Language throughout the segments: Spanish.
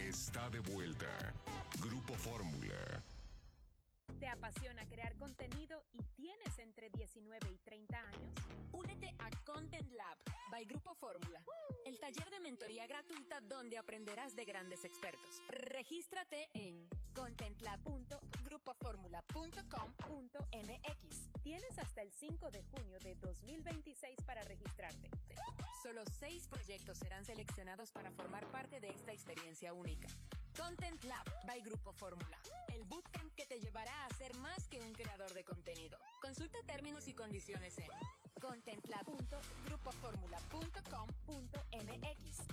está de vuelta. Grupo Fórmula. ¿Te apasiona crear contenido y tienes entre 19 y 30 años? Únete a Content Lab by Grupo Fórmula, el taller de mentoría gratuita donde aprenderás de grandes expertos. Regístrate en contentlab.grupoformula.com.mx. Tienes hasta el 5 de junio de 2026 para registrarte. Solo 6 proyectos serán seleccionados para formar parte de esta experiencia única. Content Lab by Grupo Fórmula, el bootcamp que te llevará a ser más que un creador de contenido. Consulta términos y condiciones en contentlab.grupoformula.com.mx.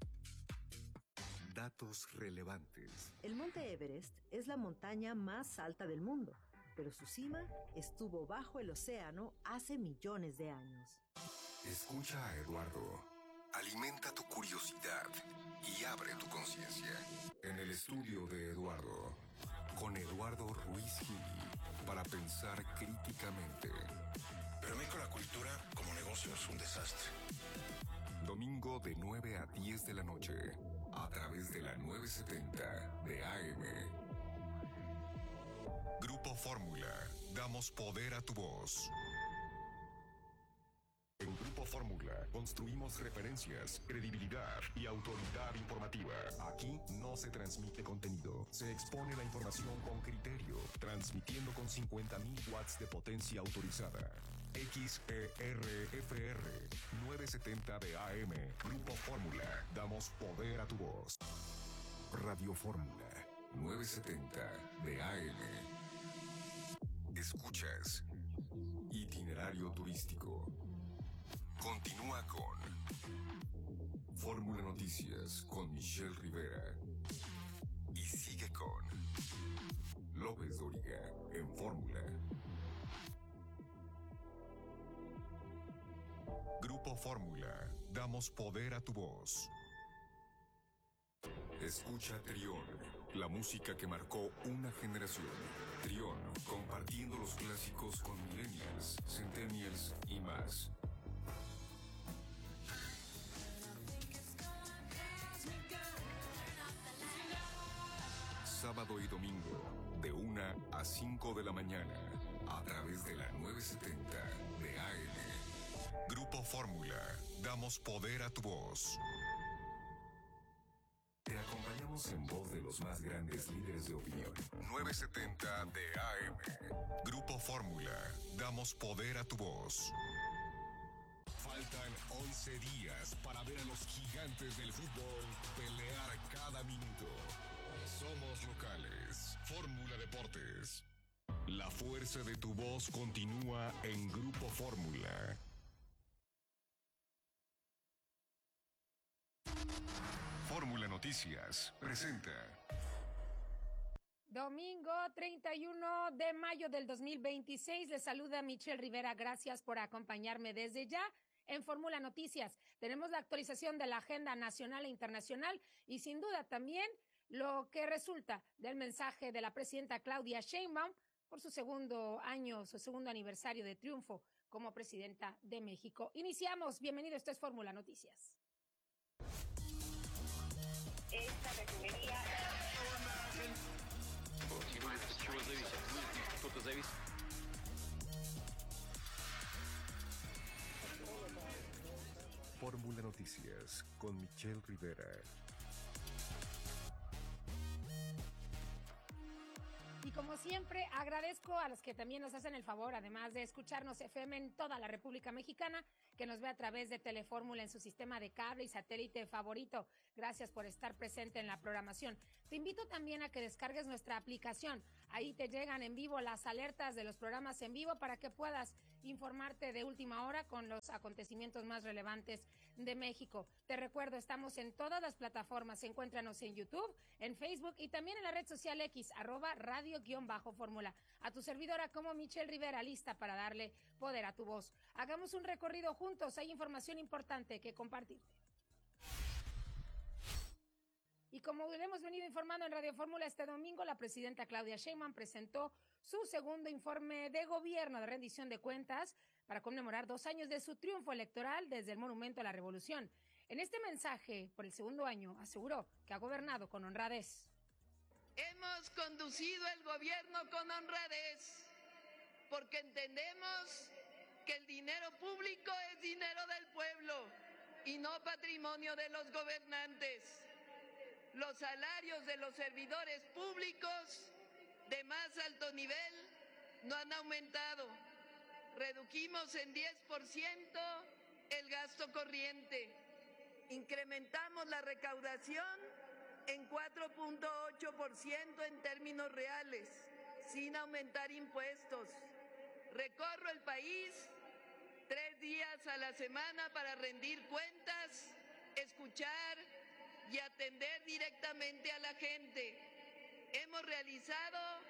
Datos relevantes. El Monte Everest es la montaña más alta del mundo, pero su cima estuvo bajo el océano hace millones de años. Escucha a Eduardo. Alimenta tu curiosidad y abre tu conciencia. En el estudio de Eduardo, con Eduardo Ruiz Gil, para pensar críticamente. Pero México, la cultura como negocio es un desastre. Domingo de 9 a 10 de la noche, a través de la 970 de AM. Grupo Fórmula, damos poder a tu voz. En Grupo Fórmula construimos referencias, credibilidad y autoridad informativa. Aquí no se transmite contenido, se expone la información con criterio, transmitiendo con 50.000 watts de potencia autorizada. XERFR 970 de AM. Grupo Fórmula, damos poder a tu voz. Radio Fórmula 970 de AM. Escuchas Itinerario Turístico. Continúa con Fórmula Noticias con Michelle Rivera. Y sigue con López Dóriga en Fórmula. Grupo Fórmula, damos poder a tu voz. Escucha Trión, la música que marcó una generación. Trión, compartiendo los clásicos con millennials, centennials y más. Sábado y domingo, de 1 a 5 de la mañana, a través de la 970 de AM. Grupo Fórmula, damos poder a tu voz. Te acompañamos en voz de los más grandes líderes de opinión. 970 de AM. Grupo Fórmula, damos poder a tu voz. Faltan 11 días para ver a los gigantes del fútbol pelear cada minuto. Somos locales. Fórmula Deportes. La fuerza de tu voz continúa en Grupo Fórmula. Fórmula Noticias presenta. Domingo 31 de mayo del 2026. Les saluda Michelle Rivera. Gracias por acompañarme desde ya en Fórmula Noticias. Tenemos la actualización de la agenda nacional e internacional y sin duda también lo que resulta del mensaje de la presidenta Claudia Sheinbaum por su segundo aniversario de triunfo como presidenta de México. Iniciamos. Bienvenido, esto es Fórmula Noticias. Esta refinería... Fórmula Noticias con Michelle Rivera. Y como siempre, agradezco a los que también nos hacen el favor, además de escucharnos FM en toda la República Mexicana, que nos ve a través de Telefórmula en su sistema de cable y satélite favorito. Gracias por estar presente en la programación. Te invito también a que descargues nuestra aplicación. Ahí te llegan en vivo las alertas de los programas en vivo para que puedas informarte de última hora con los acontecimientos más relevantes de México. Te recuerdo, estamos en todas las plataformas. Encuéntranos en YouTube, en Facebook y también en la red social X, @radio_fórmula. A tu servidora como Michelle Rivera, lista para darle poder a tu voz. Hagamos un recorrido juntos. Hay información importante que compartirte. Y como le hemos venido informando en Radio Fórmula, este domingo la presidenta Claudia Sheinbaum presentó su segundo informe de gobierno de rendición de cuentas para conmemorar 2 años de su triunfo electoral desde el Monumento a la Revolución. En este mensaje, por el segundo año, aseguró que ha gobernado con honradez. Hemos conducido el gobierno con honradez, porque entendemos que el dinero público es dinero del pueblo y no patrimonio de los gobernantes. Los salarios de los servidores públicos de más alto nivel no han aumentado. Redujimos en 10% el gasto corriente. Incrementamos la recaudación en 4.8% en términos reales, sin aumentar impuestos. Recorro el país 3 días a la semana para rendir cuentas, escuchar y atender directamente a la gente. Hemos realizado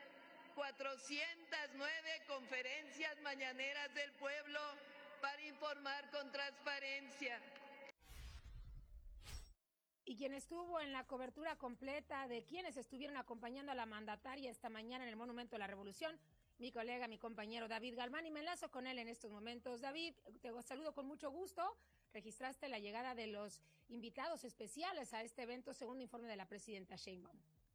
409 conferencias mañaneras del pueblo para informar con transparencia. Y quien estuvo en la cobertura completa de quienes estuvieron acompañando a la mandataria esta mañana en el Monumento a la Revolución, mi colega, mi compañero David Galván, y me enlazo con él en estos momentos. David, te saludo con mucho gusto. Registraste la llegada de los invitados especiales a este evento, según informe de la presidenta Sheinbaum.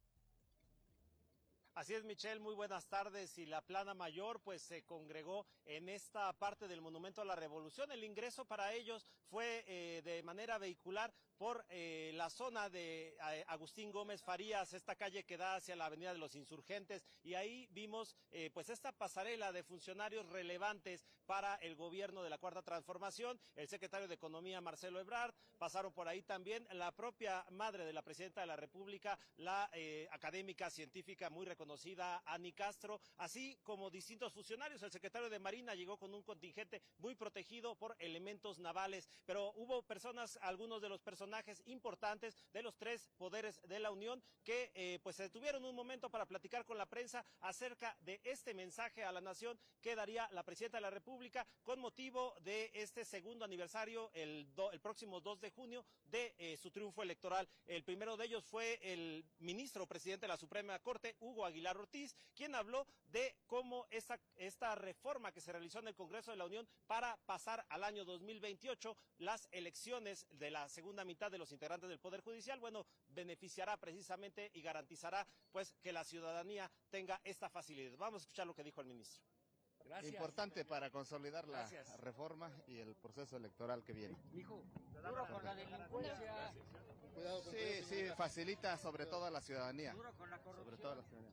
Así es, Michelle, muy buenas tardes. Y la plana mayor pues se congregó en esta parte del Monumento a la Revolución. El ingreso para ellos fue de manera vehicular por la zona de Agustín Gómez Farías, esta calle que da hacia la Avenida de los Insurgentes, y ahí vimos pues esta pasarela de funcionarios relevantes para el gobierno de la Cuarta Transformación, el secretario de Economía Marcelo Ebrard, pasaron por ahí también la propia madre de la presidenta de la República, la académica científica muy reconocida Ani Castro, así como distintos funcionarios. El secretario de Marina llegó con un contingente muy protegido por elementos navales, pero hubo personas, algunos de los personajes importantes de los tres poderes de la Unión que pues se detuvieron un momento para platicar con la prensa acerca de este mensaje a la nación que daría la presidenta de la República con motivo de este segundo aniversario el próximo 2 de junio de su triunfo electoral. El primero de ellos fue el ministro presidente de la Suprema Corte, Hugo Aguilar Ortiz, quien habló de cómo esta reforma que se realizó en el Congreso de la Unión para pasar al año 2028 las elecciones de la segunda mitad de los integrantes del Poder Judicial, bueno, beneficiará precisamente y garantizará pues que la ciudadanía tenga esta facilidad. Vamos a escuchar lo que dijo el ministro. Gracias. Importante para consolidar la reforma y el proceso electoral que viene. Mijo, duro con la delincuencia. Sí, facilita sobre todo a la ciudadanía. Duro con la corrupción. Sobre todo a la ciudadanía.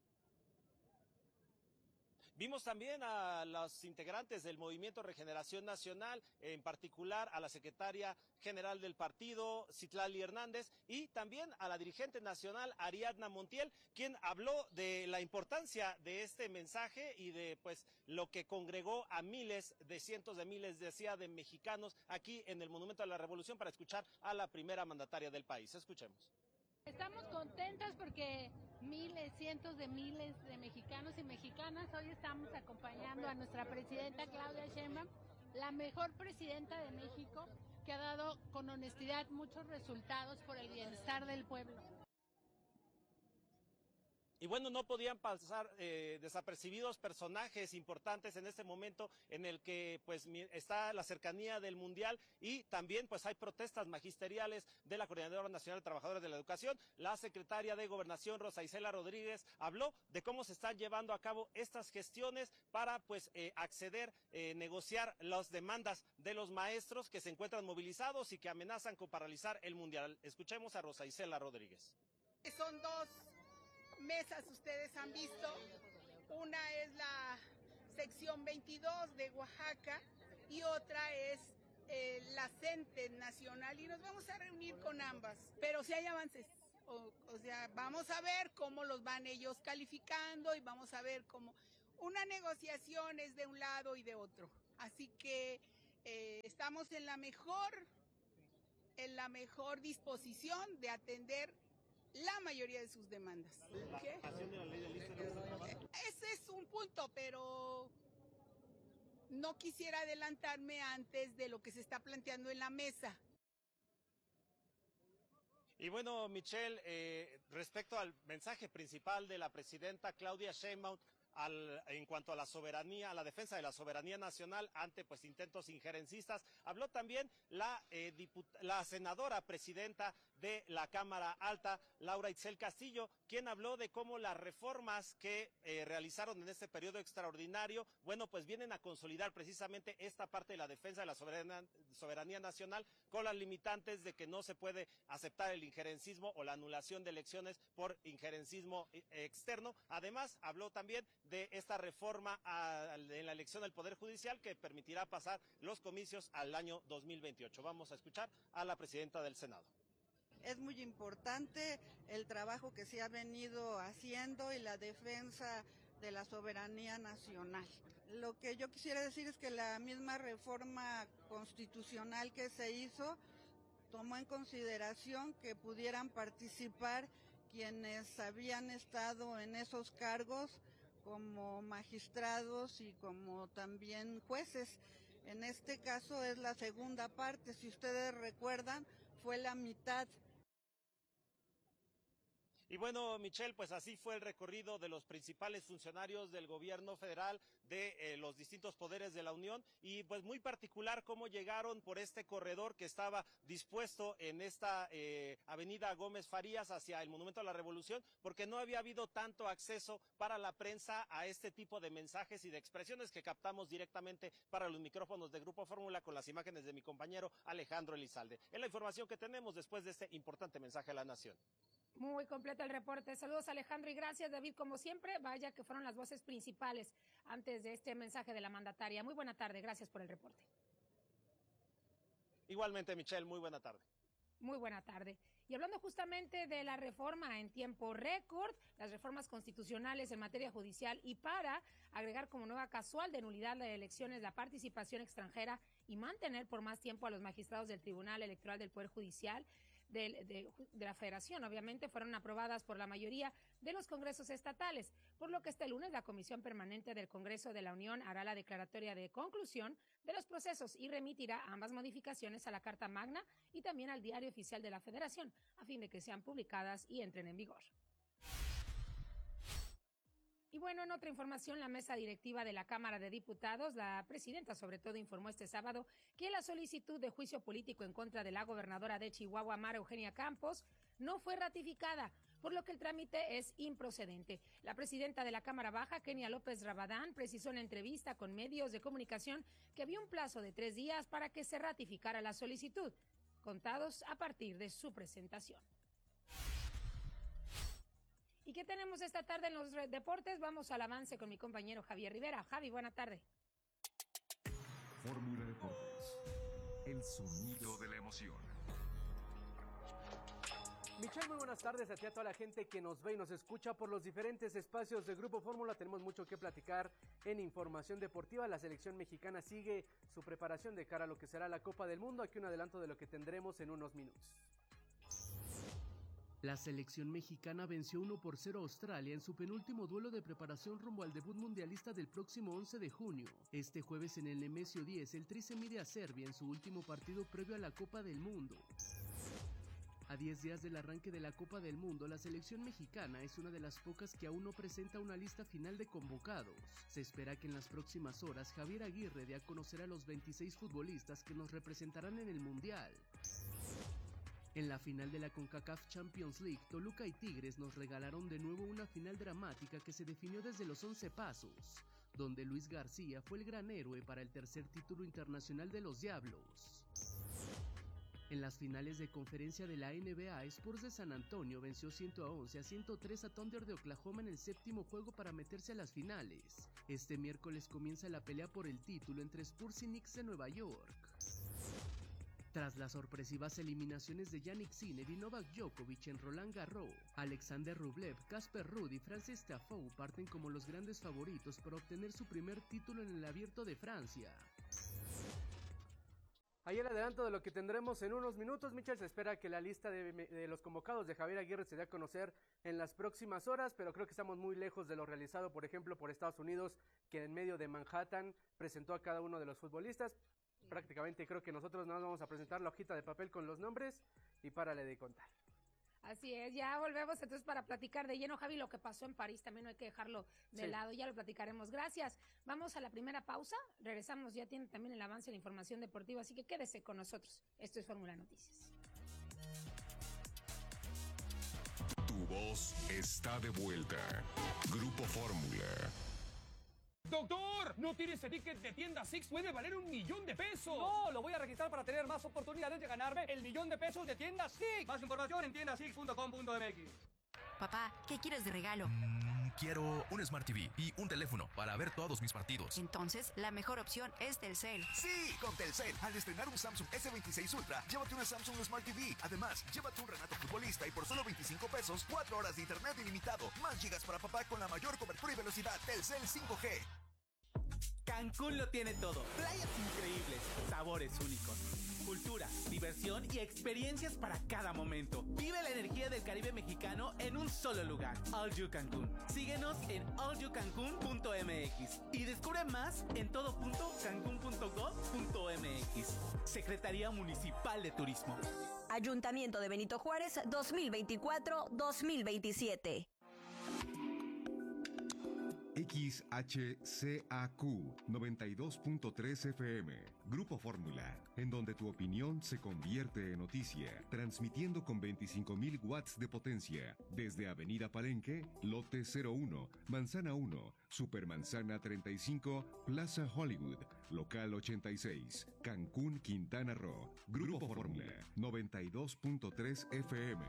Vimos también a los integrantes del Movimiento Regeneración Nacional, en particular a la secretaria general del partido, Citlali Hernández, y también a la dirigente nacional, Ariadna Montiel, quien habló de la importancia de este mensaje y de pues lo que congregó a miles de cientos de miles, decía, de mexicanos aquí en el Monumento a la Revolución para escuchar a la primera mandataria del país. Escuchemos. Estamos contentas porque miles, cientos de miles de mexicanos y mexicanas hoy estamos acompañando a nuestra presidenta Claudia Sheinbaum, la mejor presidenta de México, que ha dado con honestidad muchos resultados por el bienestar del pueblo. Y bueno, no podían pasar desapercibidos personajes importantes en este momento en el que pues está la cercanía del Mundial y también pues hay protestas magisteriales de la Coordinadora Nacional de Trabajadores de la Educación. La secretaria de Gobernación, Rosa Isela Rodríguez, habló de cómo se están llevando a cabo estas gestiones para pues acceder, negociar las demandas de los maestros que se encuentran movilizados y que amenazan con paralizar el Mundial. Escuchemos a Rosa Isela Rodríguez. Son dos mesas, ustedes han visto, una es la sección 22 de Oaxaca y otra es la CENTE nacional y nos vamos a reunir con ambas, pero si hay avances, o sea, vamos a ver cómo los van ellos calificando y vamos a ver cómo una negociación es de un lado y de otro, así que estamos en la mejor disposición de atender la mayoría de sus demandas. ¿Qué? Ese es un punto, pero no quisiera adelantarme antes de lo que se está planteando en la mesa. Y bueno, Michelle, respecto al mensaje principal de la presidenta Claudia Sheinbaum, en cuanto a la soberanía, a la defensa de la soberanía nacional ante pues intentos injerencistas. Habló también la senadora presidenta de la Cámara Alta, Laura Itzel Castillo, quien habló de cómo las reformas que realizaron en este periodo extraordinario, bueno, pues vienen a consolidar precisamente esta parte de la defensa de la soberanía nacional, con las limitantes de que no se puede aceptar el injerencismo o la anulación de elecciones por injerencismo externo. Además, habló también de esta reforma en la elección del Poder Judicial que permitirá pasar los comicios al año 2028. Vamos a escuchar a la presidenta del Senado. Es muy importante el trabajo que se ha venido haciendo y la defensa de la soberanía nacional. Lo que yo quisiera decir es que la misma reforma constitucional que se hizo tomó en consideración que pudieran participar quienes habían estado en esos cargos como magistrados y como también jueces. En este caso es la segunda parte, si ustedes recuerdan, fue la mitad. Y bueno, Michelle, pues así fue el recorrido de los principales funcionarios del gobierno federal, de los distintos poderes de la Unión, y pues muy particular cómo llegaron por este corredor que estaba dispuesto en esta avenida Gómez Farías hacia el Monumento a la Revolución, porque no había habido tanto acceso para la prensa a este tipo de mensajes y de expresiones que captamos directamente para los micrófonos de Grupo Fórmula con las imágenes de mi compañero Alejandro Elizalde. Es la información que tenemos después de este importante mensaje a la nación. Muy completo el reporte. Saludos, Alejandro, y gracias, David, como siempre. Vaya que fueron las voces principales antes de este mensaje de la mandataria. Muy buena tarde, gracias por el reporte. Igualmente, Michelle, muy buena tarde. Muy buena tarde. Y hablando justamente de la reforma en tiempo récord, las reformas constitucionales en materia judicial y para agregar como nueva casual de nulidad de elecciones la participación extranjera y mantener por más tiempo a los magistrados del Tribunal Electoral del Poder Judicial, de la Federación, obviamente, fueron aprobadas por la mayoría de los congresos estatales, por lo que este lunes la Comisión Permanente del Congreso de la Unión hará la declaratoria de conclusión de los procesos y remitirá ambas modificaciones a la Carta Magna y también al Diario Oficial de la Federación, a fin de que sean publicadas y entren en vigor. Y bueno, en otra información, la mesa directiva de la Cámara de Diputados, la presidenta sobre todo informó este sábado que la solicitud de juicio político en contra de la gobernadora de Chihuahua, Mara Eugenia Campos, no fue ratificada, por lo que el trámite es improcedente. La presidenta de la Cámara Baja, Kenia López Rabadán, precisó en entrevista con medios de comunicación que había un plazo de 3 días para que se ratificara la solicitud, contados a partir de su presentación. ¿Y qué tenemos esta tarde en los deportes? Vamos al avance con mi compañero Javier Rivera. Javi, buena tarde. Fórmula Deportes, el sonido de la emoción. Michelle, muy buenas tardes a ti, a toda la gente que nos ve y nos escucha por los diferentes espacios de Grupo Fórmula. Tenemos mucho que platicar en información deportiva. La selección mexicana sigue su preparación de cara a lo que será la Copa del Mundo. Aquí un adelanto de lo que tendremos en unos minutos. La selección mexicana venció 1-0 a Australia en su penúltimo duelo de preparación rumbo al debut mundialista del próximo 11 de junio. Este jueves en el Nemesio 10, el Tri se mide a Serbia en su último partido previo a la Copa del Mundo. A 10 días del arranque de la Copa del Mundo, la selección mexicana es una de las pocas que aún no presenta una lista final de convocados. Se espera que en las próximas horas Javier Aguirre dé a conocer a los 26 futbolistas que nos representarán en el Mundial. En la final de la CONCACAF Champions League, Toluca y Tigres nos regalaron de nuevo una final dramática que se definió desde los 11 pasos, donde Luis García fue el gran héroe para el tercer título internacional de los Diablos. En las finales de conferencia de la NBA, Spurs de San Antonio venció 111 a 103 a Thunder de Oklahoma en el séptimo juego para meterse a las finales. Este miércoles comienza la pelea por el título entre Spurs y Knicks de Nueva York. Tras las sorpresivas eliminaciones de Jannik Sinner y Novak Djokovic en Roland Garros, Alexander Rublev, Casper Ruud y Frances Tiafoe parten como los grandes favoritos para obtener su primer título en el Abierto de Francia. Ahí el adelanto de lo que tendremos en unos minutos. Michel, se espera que la lista de los convocados de Javier Aguirre se dé a conocer en las próximas horas, pero creo que estamos muy lejos de lo realizado, por ejemplo, por Estados Unidos, que en medio de Manhattan presentó a cada uno de los futbolistas. Prácticamente creo que nosotros nos vamos a presentar la hojita de papel con los nombres y párale de contar. Así es, ya volvemos entonces para platicar de lleno, Javi, lo que pasó en París, también no hay que dejarlo de lado, ya lo platicaremos. Gracias. Vamos a la primera pausa, regresamos, ya tiene también el avance de la información deportiva, así que quédese con nosotros. Esto es Fórmula Noticias. Tu voz está de vuelta. Grupo Fórmula. ¡Doctor! ¿No tiene ese ticket de tienda Six? ¡Puede valer $1,000,000! No, lo voy a registrar para tener más oportunidades de ganarme el $1,000,000 de tienda Six. Más información en tiendasix.com.mx. Papá, ¿qué quieres de regalo? Quiero un Smart TV y un teléfono para ver todos mis partidos. Entonces, la mejor opción es Telcel. ¡Sí! Con Telcel, al estrenar un Samsung S26 Ultra, llévate una Samsung Smart TV. Además, llévate un Renato Futbolista y por solo $25, 4 horas de internet ilimitado, más gigas para papá con la mayor cobertura y velocidad. Telcel 5G. Cancún lo tiene todo. Playas increíbles, sabores únicos, cultura, diversión y experiencias para cada momento. Vive la energía del Caribe mexicano en un solo lugar. All You Cancún. Síguenos en allyoucancun.mx y descubre más en todo.cancun.gov.mx. Secretaría Municipal de Turismo. Ayuntamiento de Benito Juárez 2024-2027. XHCAQ 92.3 FM, Grupo Fórmula, en donde tu opinión se convierte en noticia, transmitiendo con 25,000 watts de potencia, desde Avenida Palenque, Lote 01, Manzana 1, Supermanzana 35, Plaza Hollywood, Local 86, Cancún, Quintana Roo, Grupo Fórmula, 92.3 FM.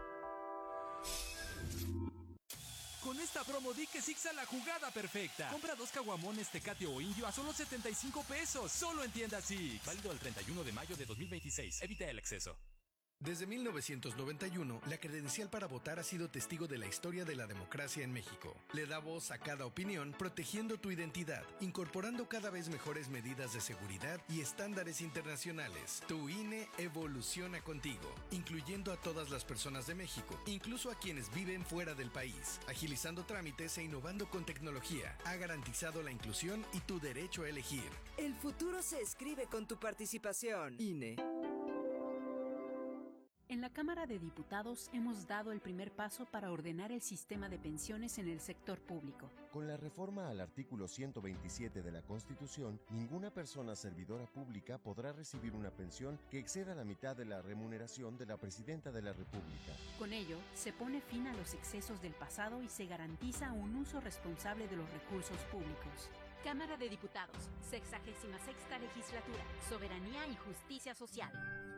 Con esta promo di que Six a la jugada perfecta. Compra 2 caguamones Tecate o Indio a solo $75. Solo en tienda Six. Válido el 31 de mayo de 2026. Evita el exceso. Desde 1991, la credencial para votar ha sido testigo de la historia de la democracia en México. Le da voz a cada opinión, protegiendo tu identidad, incorporando cada vez mejores medidas de seguridad y estándares internacionales. Tu INE evoluciona contigo, incluyendo a todas las personas de México, incluso a quienes viven fuera del país. Agilizando trámites e innovando con tecnología, ha garantizado la inclusión y tu derecho a elegir. El futuro se escribe con tu participación. INE. En la Cámara de Diputados hemos dado el primer paso para ordenar el sistema de pensiones en el sector público. Con la reforma al artículo 127 de la Constitución, ninguna persona servidora pública podrá recibir una pensión que exceda la mitad de la remuneración de la Presidenta de la República. Con ello, se pone fin a los excesos del pasado y se garantiza un uso responsable de los recursos públicos. Cámara de Diputados, 66ª Legislatura, Soberanía y Justicia Social.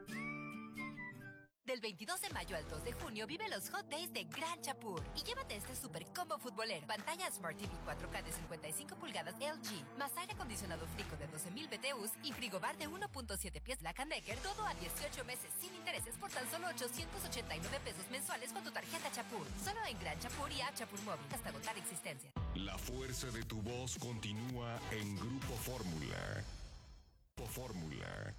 Del 22 de mayo al 2 de junio vive los Hot Days de Gran Chapur y llévate este super combo futbolero. Pantalla Smart TV 4K de 55 pulgadas LG, más aire acondicionado Frico de 12,000 BTUs y frigobar de 1.7 pies Black & Decker, todo a 18 meses sin intereses por tan solo $889 mensuales con tu tarjeta Chapur. Solo en Gran Chapur y App Chapur Móvil hasta agotar existencia. La fuerza de tu voz continúa en Grupo Fórmula. Grupo Fórmula.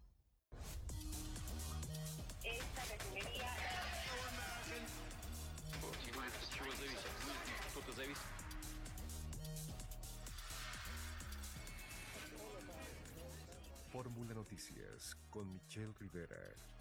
Esta refinería. Fórmula Noticias con Michelle Rivera.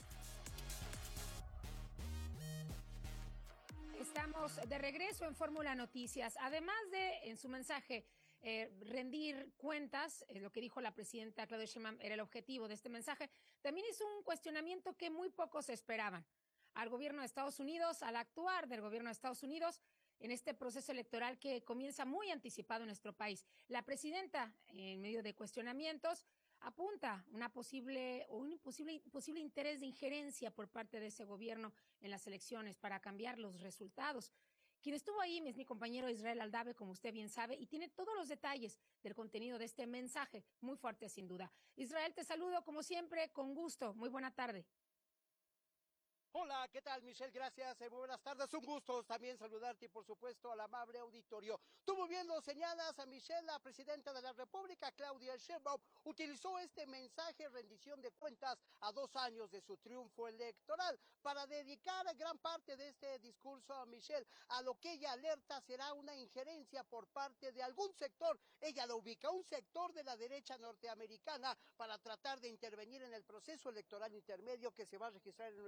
Estamos de regreso en Fórmula Noticias. Además de, en su mensaje, rendir cuentas, lo que dijo la presidenta Claudia Sheinbaum era el objetivo de este mensaje, también hizo un cuestionamiento que muy pocos esperaban al gobierno de Estados Unidos, al actuar del gobierno de Estados Unidos en este proceso electoral que comienza muy anticipado en nuestro país. La presidenta, en medio de cuestionamientos, apunta un posible interés de injerencia por parte de ese gobierno en las elecciones para cambiar los resultados. Quien estuvo ahí es mi compañero Israel Aldave, como usted bien sabe, y tiene todos los detalles del contenido de este mensaje, muy fuerte sin duda. Israel, te saludo como siempre, con gusto. Muy buena tarde. Hola, ¿qué tal, Michelle? Gracias, muy buenas tardes. Un gusto también saludarte y, por supuesto, al amable auditorio. Tú muy bien lo señalas, a Michelle, la presidenta de la República, Claudia Sheinbaum, utilizó este mensaje, rendición de cuentas, a 2 años de su triunfo electoral, para dedicar gran parte de este discurso a Michelle, a lo que ella alerta será una injerencia por parte de algún sector. Ella lo ubica, un sector de la derecha norteamericana, para tratar de intervenir en el proceso electoral intermedio que se va a registrar en nuestro país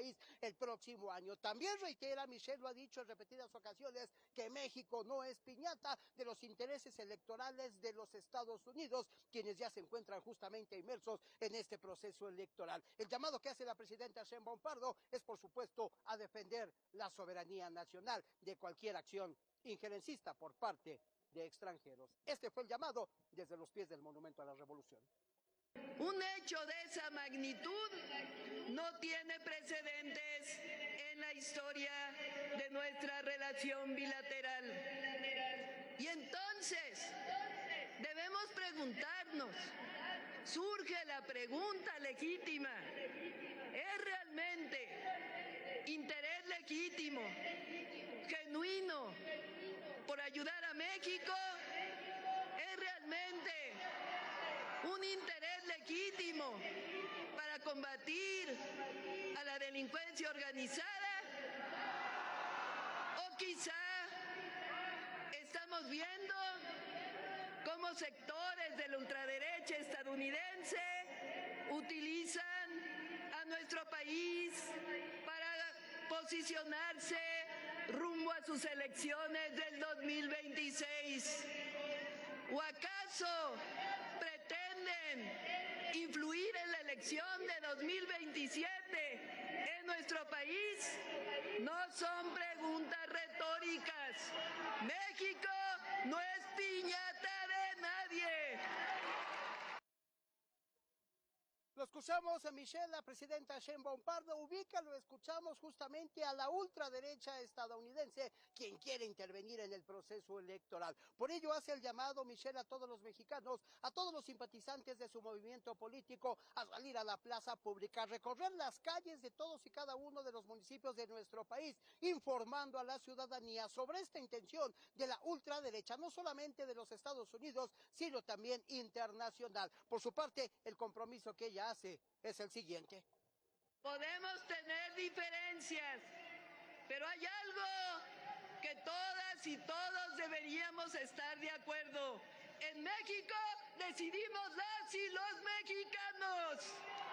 país el próximo año. También reitera, Michelle lo ha dicho en repetidas ocasiones, que México no es piñata de los intereses electorales de los Estados Unidos, quienes ya se encuentran justamente inmersos en este proceso electoral. El llamado que hace la presidenta Sheinbaum Pardo es, por supuesto, a defender la soberanía nacional de cualquier acción injerencista por parte de extranjeros. Este fue el llamado desde los pies del Monumento a la Revolución. Un hecho de esa magnitud no tiene precedentes en la historia de nuestra relación bilateral. Y entonces debemos preguntarnos, surge la pregunta legítima, ¿es realmente interés legítimo, genuino, por ayudar a México? ¿Es realmente un interés legítimo para combatir a la delincuencia organizada? ¿O quizá estamos viendo cómo sectores de la ultraderecha estadounidense utilizan a nuestro país para posicionarse rumbo a sus elecciones del 2026? ¿O acaso pretenden influir en la elección de 2027 en nuestro país? No son preguntas retóricas. México no es piñata de nadie. Lo escuchamos a Michelle, la presidenta Sheinbaum Pardo, lo escuchamos justamente a la ultraderecha estadounidense, quien quiere intervenir en el proceso electoral. Por ello hace el llamado, Michelle, a todos los mexicanos, a todos los simpatizantes de su movimiento político, a salir a la plaza pública, a recorrer las calles de todos y cada uno de los municipios de nuestro país, informando a la ciudadanía sobre esta intención de la ultraderecha, no solamente de los Estados Unidos, sino también internacional. Por su parte, el compromiso que ella hace es el siguiente. Podemos tener diferencias, pero hay algo que todas y todos deberíamos estar de acuerdo. En México decidimos las y los mexicanos.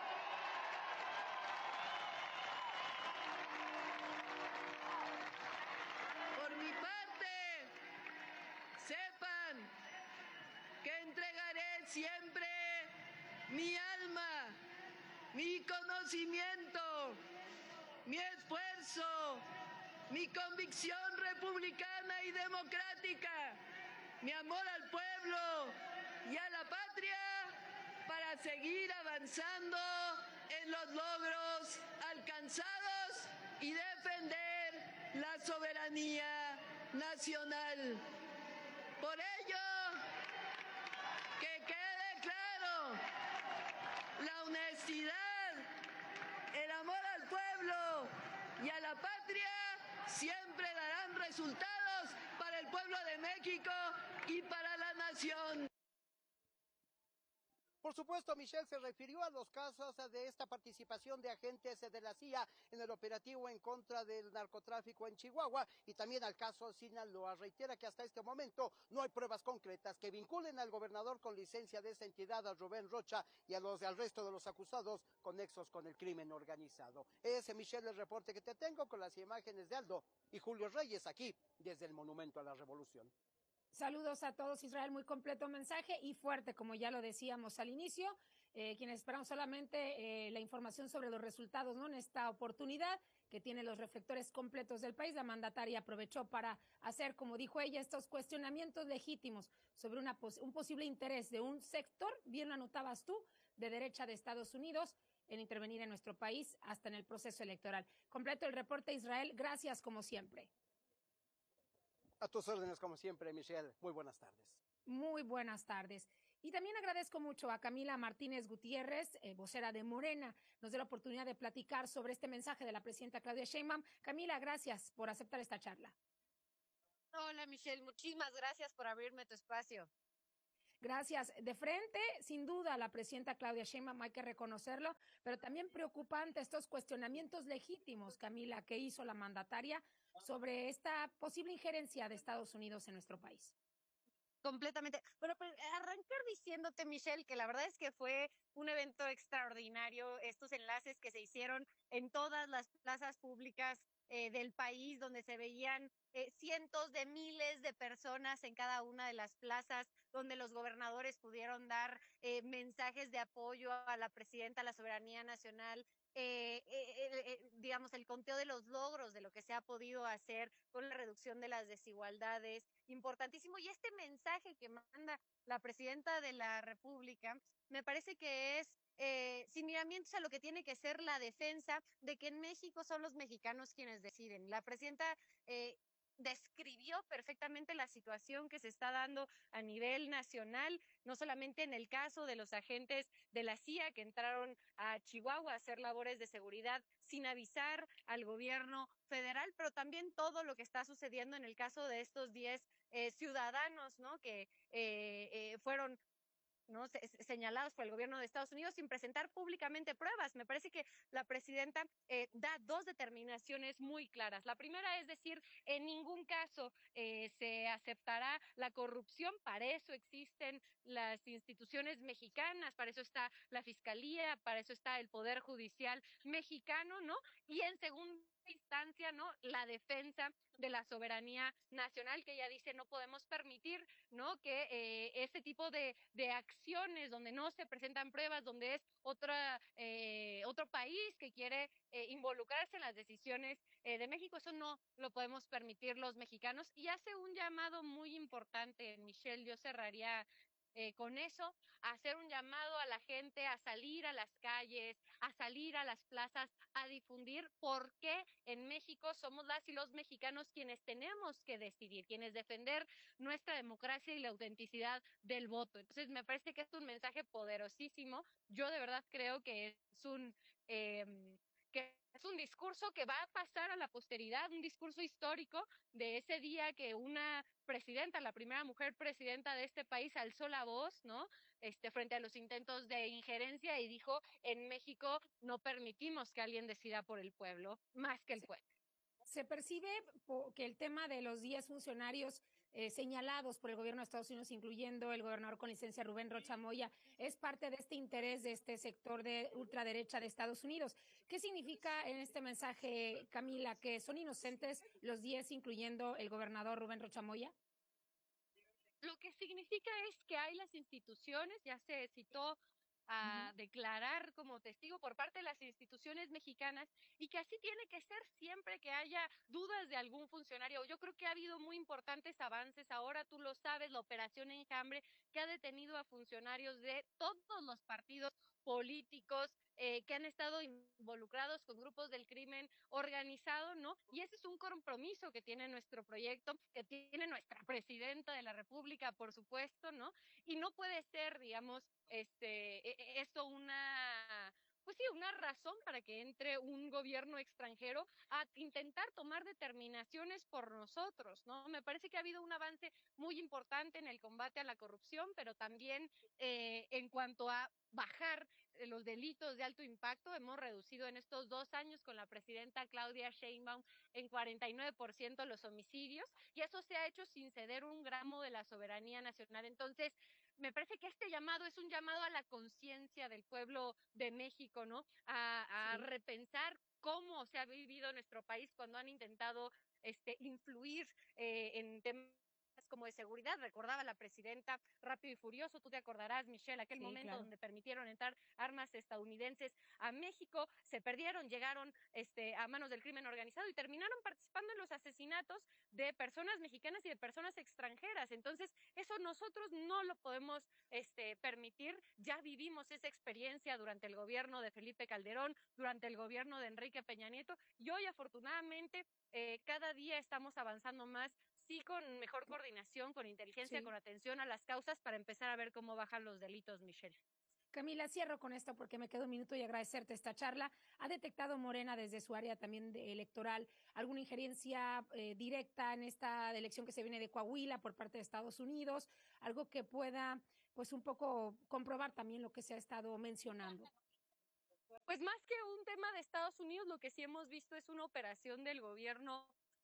Por mi parte, sepan que entregaré siempre mi alma, mi conocimiento, mi esfuerzo, mi convicción republicana y democrática, mi amor al pueblo y a la patria para seguir avanzando en los logros alcanzados y defender la soberanía nacional. Por ello, que quede claro, la honestidad, el amor al pueblo y a la patria siempre darán resultados para el pueblo de México y para la nación. Por supuesto, Michelle se refirió a los casos de esta participación de agentes de la CIA en el operativo en contra del narcotráfico en Chihuahua y también al caso Sinaloa. Reitera que hasta este momento no hay pruebas concretas que vinculen al gobernador con licencia de esta entidad, a Rubén Rocha, y al resto de los acusados con nexos con el crimen organizado. Ese, Michelle, el reporte que te tengo con las imágenes de Aldo y Julio Reyes aquí desde el Monumento a la Revolución. Saludos a todos, Israel, muy completo mensaje y fuerte, como ya lo decíamos al inicio, quienes esperamos solamente la información sobre los resultados, ¿no? En esta oportunidad que tiene los reflectores completos del país, la mandataria aprovechó para hacer, como dijo ella, estos cuestionamientos legítimos sobre un posible interés de un sector, bien lo anotabas tú, de derecha de Estados Unidos, en intervenir en nuestro país hasta en el proceso electoral. Completo el reporte, Israel, gracias como siempre. A tus órdenes, como siempre, Michelle. Muy buenas tardes. Muy buenas tardes. Y también agradezco mucho a Camila Martínez Gutiérrez, vocera de Morena, nos dio la oportunidad de platicar sobre este mensaje de la presidenta Claudia Sheinbaum. Camila, gracias por aceptar esta charla. Hola, Michelle, muchísimas gracias por abrirme tu espacio. Gracias. De frente, sin duda, la presidenta Claudia Sheinbaum, hay que reconocerlo, pero también preocupante estos cuestionamientos legítimos, Camila, que hizo la mandataria sobre esta posible injerencia de Estados Unidos en nuestro país. Completamente. Bueno, pues arrancar diciéndote, Michelle, que la verdad es que fue un evento extraordinario, estos enlaces que se hicieron en todas las plazas públicas del país, donde se veían cientos de miles de personas en cada una de las plazas, donde los gobernadores pudieron dar mensajes de apoyo a la presidenta, a la soberanía nacional, digamos, el conteo de los logros de lo que se ha podido hacer con la reducción de las desigualdades, importantísimo. Y este mensaje que manda la presidenta de la República, me parece que es sin miramientos a lo que tiene que ser la defensa de que en México son los mexicanos quienes deciden. La presidenta describió perfectamente la situación que se está dando a nivel nacional, no solamente en el caso de los agentes de la CIA que entraron a Chihuahua a hacer labores de seguridad sin avisar al gobierno federal, pero también todo lo que está sucediendo en el caso de estos 10 ciudadanos, ¿no? Que fueron, ¿no?, señalados por el gobierno de Estados Unidos sin presentar públicamente pruebas. Me parece que la presidenta da dos determinaciones muy claras. La primera es decir, en ningún caso se aceptará la corrupción. Para eso existen las instituciones mexicanas, para eso está la Fiscalía, para eso está el Poder Judicial mexicano, ¿no? Y en segunda instancia, ¿no?, la defensa de la soberanía nacional, que ella dice no podemos permitir, ¿no?, que ese tipo de acciones donde no se presentan pruebas, donde es otro país que quiere involucrarse en las decisiones de México, eso no lo podemos permitir los mexicanos. Y hace un llamado muy importante, Michelle, yo cerraría con eso, hacer un llamado a la gente a salir a las calles, a salir a las plazas, a difundir por qué en México somos las y los mexicanos quienes tenemos que decidir, quienes defender nuestra democracia y la autenticidad del voto. Entonces me parece que es un mensaje poderosísimo. Yo de verdad creo que es un discurso que va a pasar a la posteridad, un discurso histórico de ese día que una presidenta, la primera mujer presidenta de este país, alzó la voz, ¿no?, frente a los intentos de injerencia y dijo, en México no permitimos que alguien decida por el pueblo, más que el pueblo. Se percibe que el tema de los 10 funcionarios señalados por el gobierno de Estados Unidos, incluyendo el gobernador con licencia Rubén Rocha Moya, es parte de este interés de este sector de ultraderecha de Estados Unidos. ¿Qué significa en este mensaje, Camila, que son inocentes los 10, incluyendo el gobernador Rubén Rocha Moya? Lo que significa es que hay las instituciones, ya se citó a declarar como testigo por parte de las instituciones mexicanas, y que así tiene que ser siempre que haya dudas de algún funcionario. Yo creo que ha habido muy importantes avances. Ahora tú lo sabes, la operación Enjambre, que ha detenido a funcionarios de todos los partidos políticos que han estado involucrados con grupos del crimen organizado, ¿no? Y ese es un compromiso que tiene nuestro proyecto, que tiene nuestra presidenta de la República, por supuesto, ¿no? Y no puede ser, digamos, esto pues sí, una razón para que entre un gobierno extranjero a intentar tomar determinaciones por nosotros, ¿no? Me parece que ha habido un avance muy importante en el combate a la corrupción, pero también en cuanto a bajar los delitos de alto impacto. Hemos reducido en estos 2 años con la presidenta Claudia Sheinbaum en 49% los homicidios, y eso se ha hecho sin ceder un gramo de la soberanía nacional. Entonces, me parece que este llamado es un llamado a la conciencia del pueblo de México, ¿no? A repensar cómo se ha vivido nuestro país cuando han intentado influir en temas como de seguridad. Recordaba la presidenta Rápido y Furioso, tú te acordarás, Michelle, aquel momento claro, donde permitieron entrar armas estadounidenses a México, se perdieron, llegaron a manos del crimen organizado y terminaron participando en los asesinatos de personas mexicanas y de personas extranjeras. Entonces, eso nosotros no lo podemos permitir. Ya vivimos esa experiencia durante el gobierno de Felipe Calderón, durante el gobierno de Enrique Peña Nieto, y hoy afortunadamente cada día estamos avanzando más, sí, con mejor coordinación, con inteligencia, con atención a las causas, para empezar a ver cómo bajan los delitos, Michelle. Camila, cierro con esto porque me queda un minuto y agradecerte esta charla. ¿Ha detectado Morena desde su área también electoral alguna injerencia directa en esta elección que se viene de Coahuila por parte de Estados Unidos? Algo que pueda, pues, un poco comprobar también lo que se ha estado mencionando. Pues más que un tema de Estados Unidos, lo que sí hemos visto es una operación del gobierno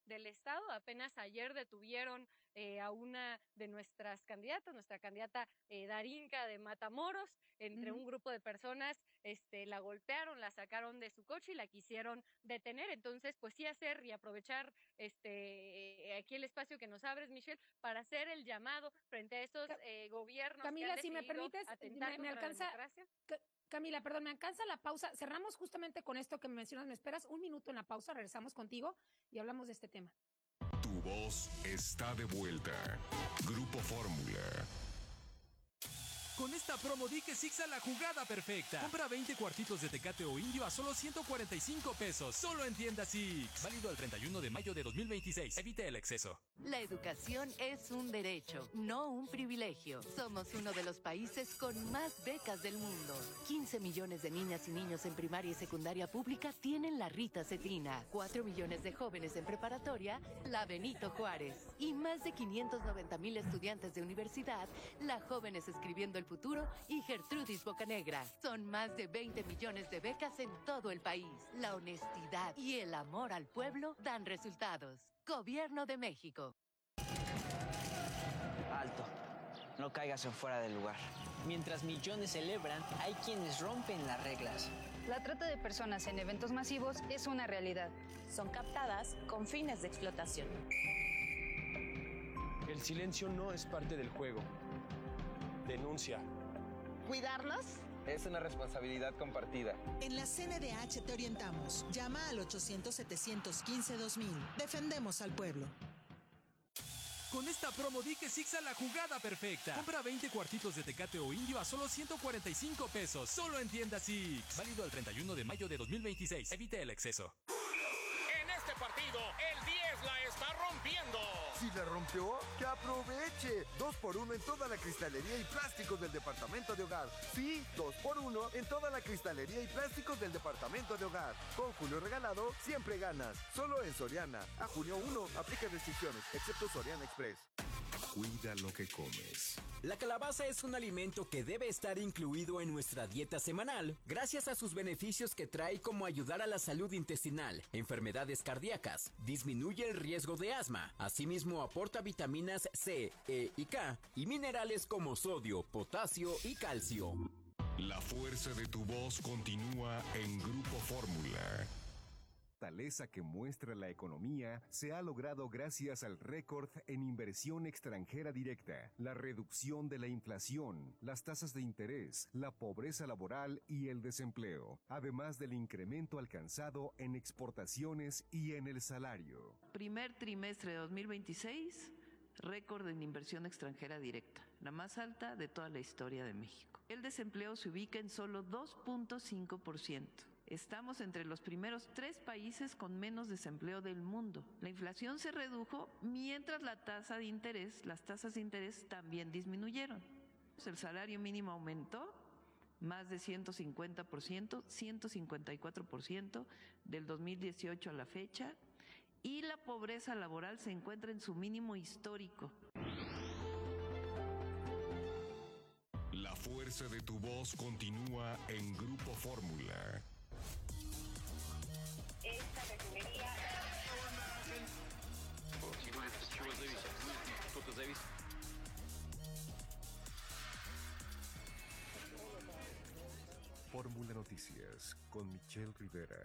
del Estado. Apenas ayer detuvieron a una de nuestras candidatas, nuestra candidata Darinka de Matamoros, entre un grupo de personas, la golpearon, la sacaron de su coche y la quisieron detener. Entonces, pues sí hacer y aprovechar aquí el espacio que nos abres, Michelle, para hacer el llamado frente a esos gobiernos. Camila, que han si me permites, me alcanza. Camila, perdón, me alcanza la pausa. Cerramos justamente con esto que me mencionas. ¿Me esperas un minuto en la pausa? Regresamos contigo y hablamos de este tema. Tu voz está de vuelta. Grupo Fórmula. Con esta promo di que Sixa la jugada perfecta. Compra 20 cuartitos de Tecate o Indio a solo 145 pesos. Solo en tiendas Six. Válido al 31 de mayo de 2026. Evite el exceso. La educación es un derecho, no un privilegio. Somos uno de los países con más becas del mundo. 15 millones de niñas y niños en primaria y secundaria pública tienen la Rita Cetrina. 4 millones de jóvenes en preparatoria, la Benito Juárez. Y más de 590,000 estudiantes de universidad, la Jóvenes Escribiendo el Futuro y Gertrudis Bocanegra. Son más de 20 millones de becas en todo el país. La honestidad y el amor al pueblo dan resultados. Gobierno de México. Alto. No caigas en fuera del lugar. Mientras millones celebran, hay quienes rompen las reglas. La trata de personas en eventos masivos es una realidad. Son captadas con fines de explotación. El silencio no es parte del juego. Denuncia. ¿Cuidarlos? Es una responsabilidad compartida. En la CNDH te orientamos. Llama al 800-715-2000. Defendemos al pueblo. Con esta promo di que Sixa la jugada perfecta. Compra 20 cuartitos de Tecate o Indio a solo 145 pesos. Solo en tiendas Six. Válido al 31 de mayo de 2026. Evite el exceso. En este partido, el 10 la está rompiendo. Si la rompió, que aproveche. 2x1 en toda la cristalería y plásticos del departamento de hogar. Sí, 2x1 en toda la cristalería y plásticos del departamento de hogar. Con Julio Regalado, siempre ganas. Solo en Soriana. A junio 1, aplica restricciones, excepto Soriana Express. Cuida lo que comes. La calabaza es un alimento que debe estar incluido en nuestra dieta semanal, gracias a sus beneficios que trae, como ayudar a la salud intestinal, enfermedades cardíacas, disminuye el riesgo de asma, asimismo aporta vitaminas C, E y K, y minerales como sodio, potasio y calcio. La fuerza de tu voz continúa en Grupo Fórmula. La fortaleza que muestra la economía se ha logrado gracias al récord en inversión extranjera directa, la reducción de la inflación, las tasas de interés, la pobreza laboral y el desempleo, además del incremento alcanzado en exportaciones y en el salario. Primer trimestre de 2026, récord en inversión extranjera directa, la más alta de toda la historia de México. El desempleo se ubica en solo 2.5%. Estamos entre los primeros 3 países con menos desempleo del mundo. La inflación se redujo mientras las tasas de interés también disminuyeron. El salario mínimo aumentó más de 150%, 154% del 2018 a la fecha, y la pobreza laboral se encuentra en su mínimo histórico. La fuerza de tu voz continúa en Grupo Fórmula. Esta refinería... Fórmula Noticias con Michelle Rivera.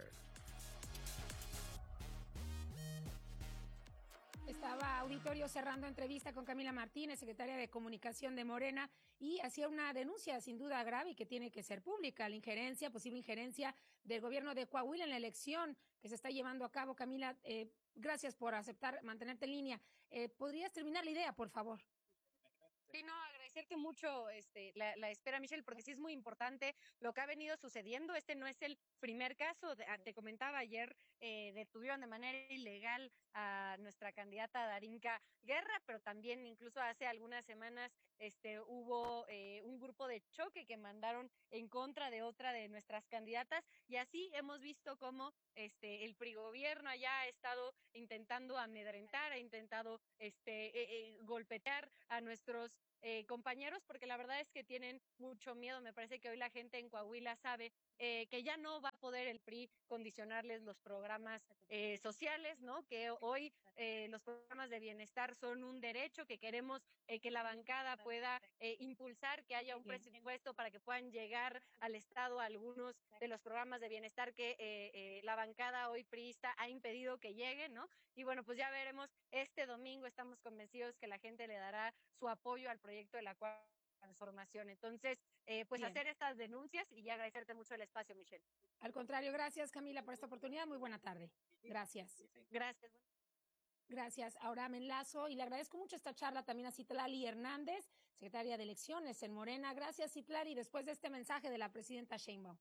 Estaba auditorio cerrando entrevista con Camila Martínez, secretaria de Comunicación de Morena, y hacía una denuncia sin duda grave y que tiene que ser pública, la posible injerencia del gobierno de Coahuila en la elección que se está llevando a cabo. Camila, gracias por aceptar mantenerte en línea. ¿Podrías terminar la idea, por favor? Sí, no, agradecerte mucho la espera, Michelle, porque sí es muy importante lo que ha venido sucediendo. Este no es el primer caso. Te comentaba ayer, detuvieron de manera ilegal a nuestra candidata Darinka Guerra, pero también incluso hace algunas semanas hubo un grupo de choque que mandaron en contra de otra de nuestras candidatas, y así hemos visto cómo el prigobierno allá ha estado intentando amedrentar, ha intentado golpetear a nuestros compañeros compañeros, porque la verdad es que tienen mucho miedo. Me parece que hoy la gente en Coahuila sabe que ya no va a poder el PRI condicionarles los programas sociales, ¿no? Que hoy los programas de bienestar son un derecho, que queremos que la bancada pueda impulsar, que haya un presupuesto para que puedan llegar al Estado algunos de los programas de bienestar que la bancada hoy priista ha impedido que lleguen, ¿no? Y bueno, pues ya veremos este domingo, estamos convencidos que la gente le dará su apoyo al proyecto de la cuarta transformación. Entonces, pues Bien. hacer estas denuncias y agradecerte mucho el espacio, Michelle. Al contrario, gracias Camila por esta oportunidad. Muy buena tarde. Gracias. Gracias. Gracias. Ahora me enlazo y le agradezco mucho esta charla también a Citlali Hernández, secretaria de Elecciones en Morena. Gracias, Citlali, después de este mensaje de la presidenta Sheinbaum.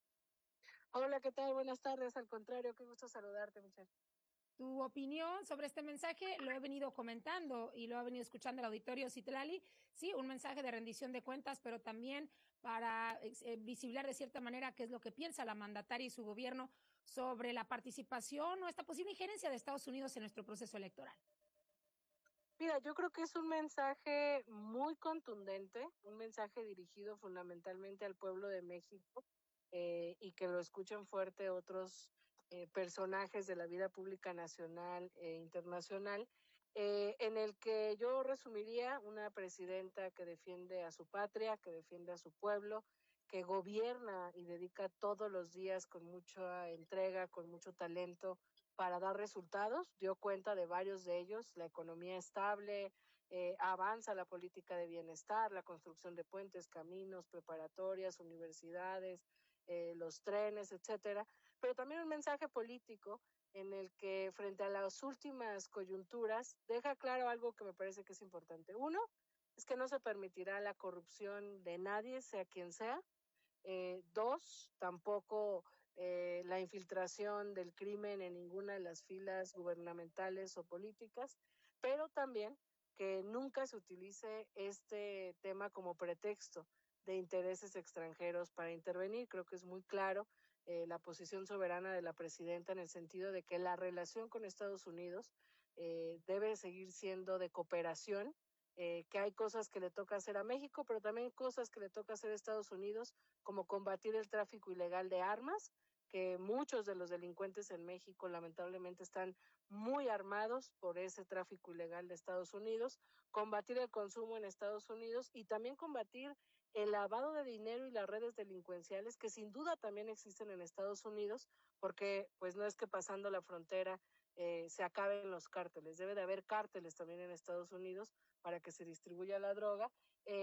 Hola, ¿qué tal? Buenas tardes. Al contrario, qué gusto saludarte, Michelle. Tu opinión sobre este mensaje lo he venido comentando y lo ha venido escuchando el auditorio, Citlali. Sí, un mensaje de rendición de cuentas, pero también para visibilizar de cierta manera qué es lo que piensa la mandataria y su gobierno sobre la participación o esta posible injerencia de Estados Unidos en nuestro proceso electoral. Mira, yo creo que es un mensaje muy contundente, un mensaje dirigido fundamentalmente al pueblo de México y que lo escuchen fuerte otros personajes de la vida pública nacional e internacional, en el que yo resumiría una presidenta que defiende a su patria, que defiende a su pueblo, que gobierna y dedica todos los días con mucha entrega, con mucho talento para dar resultados. Dio cuenta de varios de ellos: la economía estable, avanza la política de bienestar, la construcción de puentes, caminos, preparatorias, universidades, los trenes, etcétera, pero también un mensaje político en el que frente a las últimas coyunturas deja claro algo que me parece que es importante. Uno, es que no se permitirá la corrupción de nadie, sea quien sea. Dos, tampoco la infiltración del crimen en ninguna de las filas gubernamentales o políticas, pero también que nunca se utilice este tema como pretexto de intereses extranjeros para intervenir. Creo que es muy claro la posición soberana de la presidenta en el sentido de que la relación con Estados Unidos debe seguir siendo de cooperación, que hay cosas que le toca hacer a México, pero también cosas que le toca hacer a Estados Unidos, como combatir el tráfico ilegal de armas, que muchos de los delincuentes en México lamentablemente están muy armados por ese tráfico ilegal de Estados Unidos, combatir el consumo en Estados Unidos y también combatir el lavado de dinero y las redes delincuenciales que sin duda también existen en Estados Unidos, porque pues no es que pasando la frontera se acaben los cárteles, debe de haber cárteles también en Estados Unidos para que se distribuya la droga.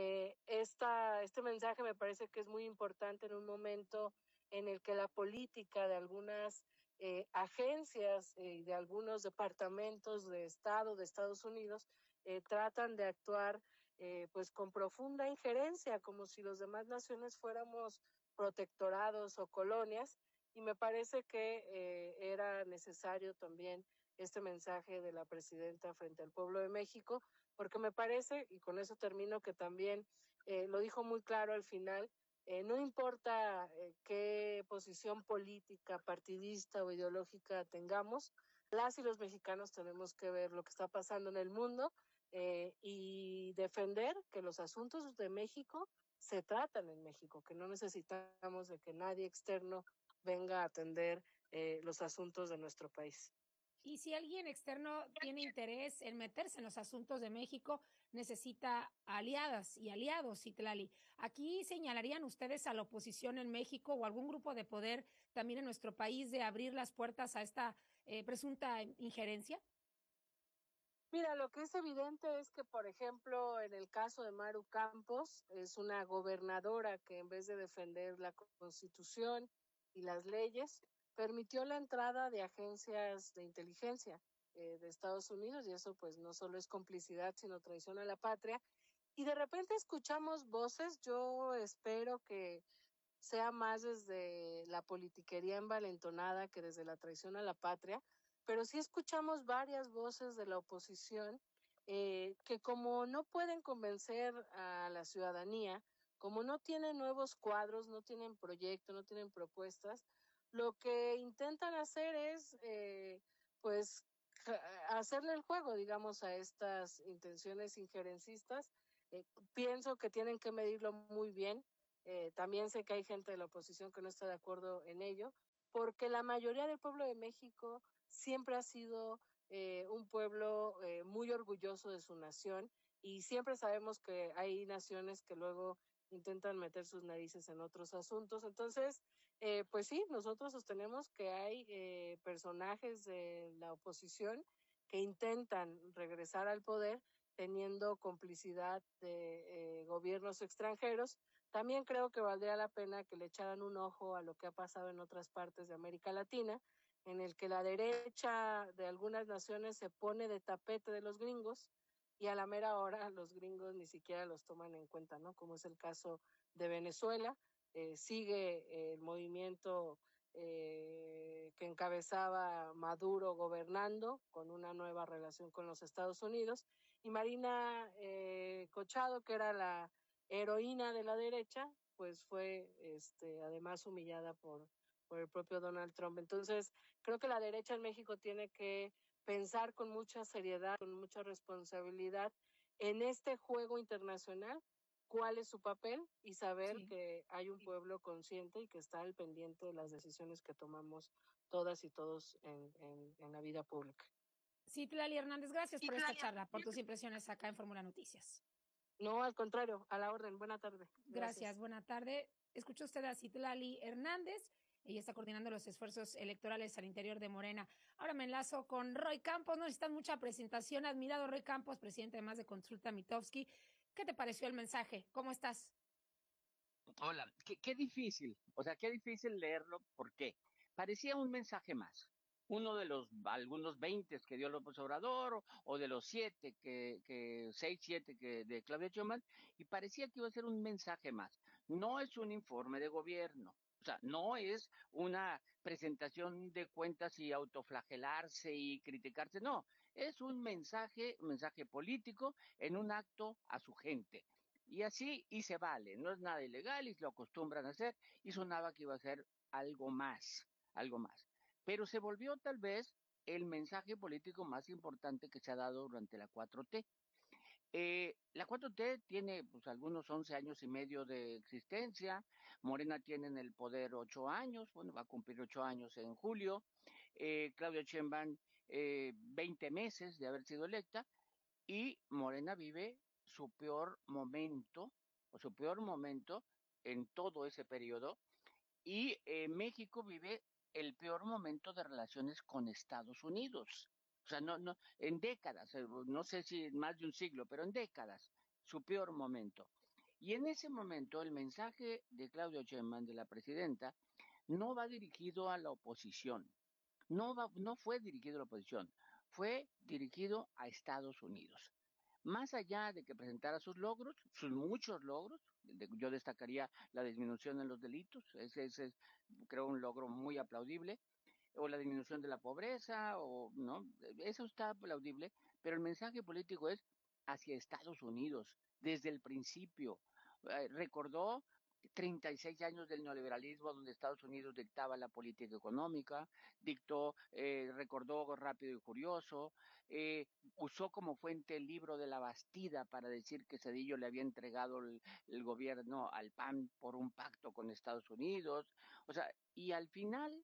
Este mensaje me parece que es muy importante en un momento en el que la política de algunas agencias y de algunos departamentos de Estado de Estados Unidos tratan de actuar pues con profunda injerencia, como si los demás naciones fuéramos protectorados o colonias, y me parece que era necesario también este mensaje de la presidenta frente al pueblo de México, porque me parece, y con eso termino, que también lo dijo muy claro al final, no importa qué posición política, partidista o ideológica tengamos, las y los mexicanos tenemos que ver lo que está pasando en el mundo y defender que los asuntos de México se tratan en México, que no necesitamos de que nadie externo venga a atender los asuntos de nuestro país. Y si alguien externo tiene interés en meterse en los asuntos de México, necesita aliadas y aliados, Citlali. ¿Aquí señalarían ustedes a la oposición en México o algún grupo de poder también en nuestro país de abrir las puertas a esta presunta injerencia? Mira, lo que es evidente es que, por ejemplo, en el caso de Maru Campos, es una gobernadora que en vez de defender la Constitución y las leyes, permitió la entrada de agencias de inteligencia de Estados Unidos, y eso pues no solo es complicidad, sino traición a la patria. Y de repente escuchamos voces, yo espero que sea más desde la politiquería envalentonada que desde la traición a la patria, pero sí escuchamos varias voces de la oposición que como no pueden convencer a la ciudadanía, como no tienen nuevos cuadros, no tienen proyectos, no tienen propuestas, lo que intentan hacer es pues hacerle el juego, digamos, a estas intenciones injerencistas, Pienso que tienen que medirlo muy bien. También sé que hay gente de la oposición que no está de acuerdo en ello, porque la mayoría del pueblo de México siempre ha sido un pueblo muy orgulloso de su nación, y siempre sabemos que hay naciones que luego intentan meter sus narices en otros asuntos. Entonces, pues sí, nosotros sostenemos que hay personajes de la oposición que intentan regresar al poder teniendo complicidad de gobiernos extranjeros. También creo que valdría la pena que le echaran un ojo a lo que ha pasado en otras partes de América Latina, en el que la derecha de algunas naciones se pone de tapete de los gringos, y a la mera hora los gringos ni siquiera los toman en cuenta, ¿no? Como es el caso de Venezuela. Sigue el movimiento que encabezaba Maduro gobernando, con una nueva relación con los Estados Unidos, y Marina Cochado, que era la heroína de la derecha, pues fue además humillada por el propio Donald Trump. Entonces, creo que la derecha en México tiene que pensar con mucha seriedad, con mucha responsabilidad en este juego internacional, cuál es su papel, y saber que hay un pueblo consciente y que está al pendiente de las decisiones que tomamos todas y todos en la vida pública. Citlali Hernández, gracias por esta charla, por tus impresiones acá en Fórmula Noticias. No, al contrario, a la orden. Buena tarde. Gracias, buena tarde. Escuchó usted a Citlali Hernández. Ella está coordinando los esfuerzos electorales al interior de Morena. Ahora me enlazo con Roy Campos. No necesitan mucha presentación. Admirado Roy Campos, presidente además de Consulta Mitofsky. ¿Qué te pareció el mensaje? ¿Cómo estás? Hola, qué difícil. O sea, qué difícil leerlo. ¿Por qué? Parecía un mensaje más. Uno de los algunos 20 que dio López Obrador, o de los 7 6, 7 que de Claudia Sheinbaum, y parecía que iba a ser un mensaje más. No es un informe de gobierno. O sea, no es una presentación de cuentas y autoflagelarse y criticarse, no. Es un mensaje político en un acto a su gente. Y así, y se vale, no es nada ilegal y lo acostumbran a hacer, y sonaba que iba a ser algo más. Pero se volvió tal vez el mensaje político más importante que se ha dado durante la 4T. La 4T tiene pues algunos 11 años y medio de existencia. Morena tiene en el poder 8 años, bueno, va a cumplir 8 años en julio. Claudia Sheinbaum 20 meses de haber sido electa, y Morena vive su peor momento en todo ese periodo, y México vive el peor momento de relaciones con Estados Unidos. O sea, no, en décadas, no sé si más de un siglo, pero en décadas, su peor momento. Y en ese momento el mensaje de Claudia Sheinbaum, de la presidenta, no va dirigido a la oposición. No fue dirigido a la oposición, fue dirigido a Estados Unidos. Más allá de que presentara sus logros, sus muchos logros, yo destacaría la disminución en los delitos, ese es, creo, un logro muy aplaudible, o la disminución de la pobreza, o no, eso está aplaudible, pero el mensaje político es hacia Estados Unidos, desde el principio. Recordó 36 años del neoliberalismo, donde Estados Unidos dictaba la política económica, recordó Rápido y Furioso, usó como fuente el libro de la Bastida para decir que Zedillo le había entregado el gobierno al PAN por un pacto con Estados Unidos. O sea, y al final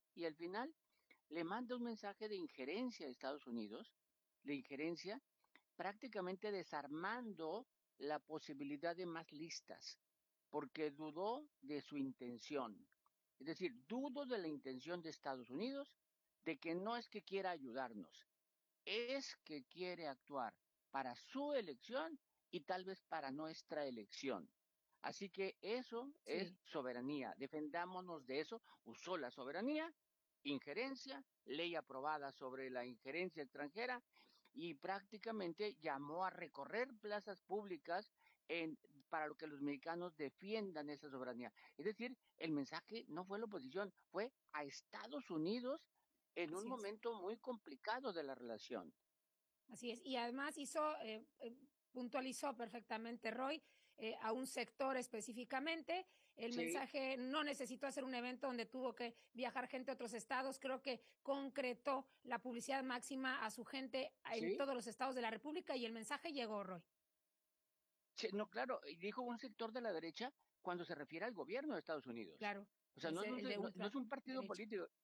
le manda un mensaje de injerencia a Estados Unidos, de injerencia, prácticamente desarmando la posibilidad de más listas, porque dudó de su intención. Es decir, dudo de la intención de Estados Unidos, de que no es que quiera ayudarnos, es que quiere actuar para su elección y tal vez para nuestra elección. Así que eso es soberanía, defendámonos de eso. Usó la soberanía, injerencia, ley aprobada sobre la injerencia extranjera, y prácticamente llamó a recorrer plazas públicas para que los mexicanos defiendan esa soberanía. Es decir, el mensaje no fue a la oposición, fue a Estados Unidos en un momento muy complicado de la relación. Así es, y además puntualizó perfectamente Roy a un sector específicamente. El mensaje no necesitó hacer un evento donde tuvo que viajar gente a otros estados. Creo que concretó la publicidad máxima a su gente en todos los estados de la República, y el mensaje llegó, Roy. Sí, no, claro, y dijo un sector de la derecha cuando se refiere al gobierno de Estados Unidos. Claro. O sea, no el de es un partido ultraderecha. político.